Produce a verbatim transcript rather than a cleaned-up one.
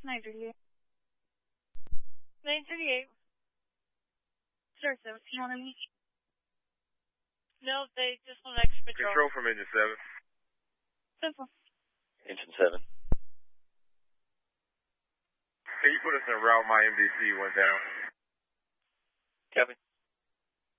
nine thirty-eight. nine thirty-eight. Star seventeen on me. No, they just want extra patrol. Control from engine seven. Simple. Engine seven. Can you put us in route? My M D C went down. Copy.